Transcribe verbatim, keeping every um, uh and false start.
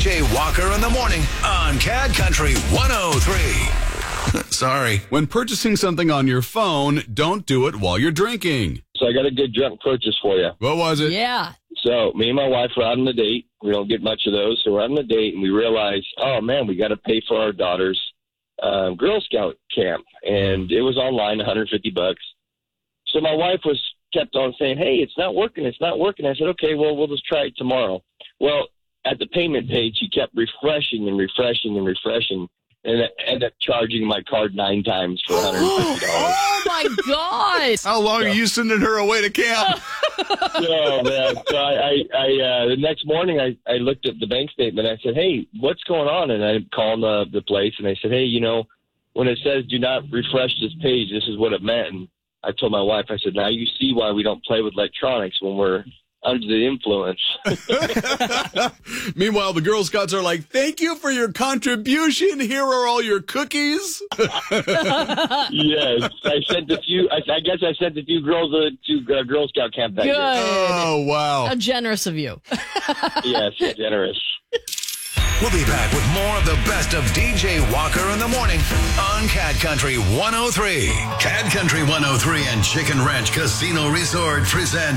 J Walker in the morning on Cad Country one oh three. Sorry. When purchasing something on your phone, don't do it while you're drinking. So I got a good drunk purchase for you. What was it? Yeah. So me and my wife were out on a date. We don't get much of those. So we're out on a date, and we realized, oh, man, we got to pay for our daughter's uh, Girl Scout camp. And it was online, one hundred fifty bucks. So my wife was kept on saying, hey, it's not working. It's not working. I said, okay, well, we'll just try it tomorrow. Well, at the payment page, she kept refreshing and refreshing and refreshing. And I ended up charging my card nine times for one hundred fifty dollars. Oh, my God. How long are you sending her away to camp? Oh, man. So I, I, I uh, the next morning, I, I looked at the bank statement. I said, hey, what's going on? And I called the, the place, and I said, hey, you know, when it says do not refresh this page, this is what it meant. And I told my wife, I said, now you see why we don't play with electronics when we're under the influence. Meanwhile, the Girl Scouts are like, thank you for your contribution. Here are all your cookies. Yes. I sent a few, I, I guess I sent a few girls uh, to uh, Girl Scout camp that Good. year. Oh, wow. How generous of you. Yes, generous. We'll be back with more of the best of D J Walker in the morning on Cad Country one oh three. Cad Country one oh three and Chicken Ranch Casino Resort present